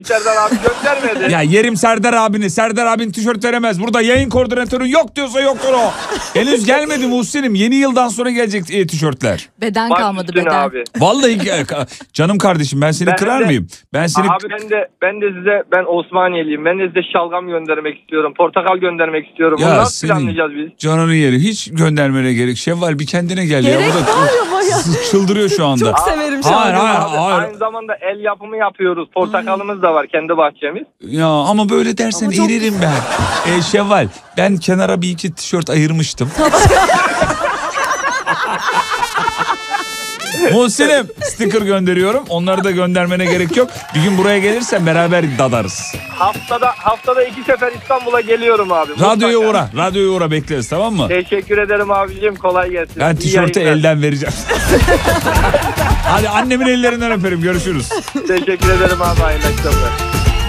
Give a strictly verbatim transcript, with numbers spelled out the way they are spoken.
Serdar abi göndermedi. Ya yerim Serdar abini. Serdar abin tişört veremez. Burada yayın koordinatörü yok diyorsa yoktur o. Henüz gelmedi Muhsin'im. Yeni yıldan sonra gelecek e, tişörtler. Beden Baş kalmadı üstüne beden. abi. Vallahi e, canım kardeşim ben seni Ben kırar de- mıyım? Ben seni Abi ben de ben de size ben Osmaniyeliyim. Ben de size şalgam göndermek istiyorum. Portakal göndermek istiyorum. Bunu Ya nasıl senin- planlayacağız biz? canını yeri. Hiç göndermene gerek. Şevval bir kendine gel ya. Gerek Bu da var ya bayağı. çıldırıyor şu anda. Çok severim Hayır, şalgamı. hayır. Abi, aynı zamanda el yapımı yapıyoruz. Portakalımız da var kendi bahçemiz. Ya ama böyle dersen Ama çok eririm ben. E, Şevval ben kenara bir iki tişört ayırmıştım. Muhsin'im sticker gönderiyorum. Onları da göndermene gerek yok. Bir gün buraya gelirsen beraber dadarız. Haftada haftada iki sefer İstanbul'a geliyorum abi. Radyoya mutlaka. uğra. Radyoya uğra bekleriz tamam mı? Teşekkür ederim abicim. Kolay gelsin. Ben İyi tişörtü yayınlar. elden vereceğim. Hadi annemin ellerinden öperim. Görüşürüz. Teşekkür ederim abi. Hayırlı akşamlar.